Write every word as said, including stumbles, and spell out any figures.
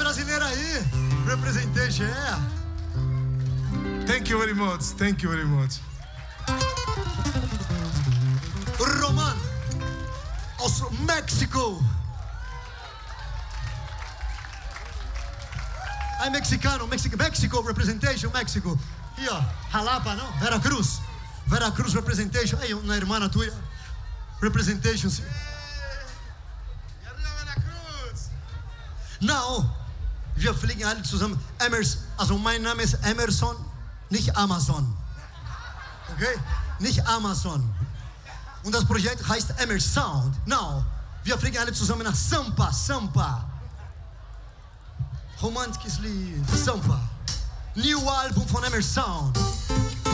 brasileira aí. Representation, yeah. Thank you very much. Thank you very much. Roman aus Mexiko. Ein Mexicano, Mexico, Mexico representation, Mexico. Hier, Jalapa, no? Veracruz. Veracruz representation. Hey, una hermana tuya. Representation. Y arriba Veracruz. Now, wir fliegen alle zusammen. Emerson, also mein Name ist Emerson, nicht Amazon. Okay? Nicht Amazon. Und das Projekt heißt Emerson Sound. Now, wir fliegen alle zusammen nach Sampa, Sampa. Romantisches Lied, Sampa. New Album von Emerson Sound.